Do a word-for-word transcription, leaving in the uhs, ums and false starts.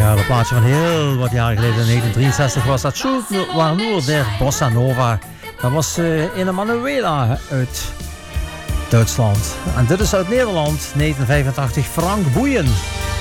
Ja, dat plaatje van heel wat jaren geleden, in negentien drieënzestig, was dat Schuld war nur der Bossa Nova. Dat was uh, in Manuela uit Duitsland. En dit is uit Nederland, negentien vijfentachtig, Frank Boeien.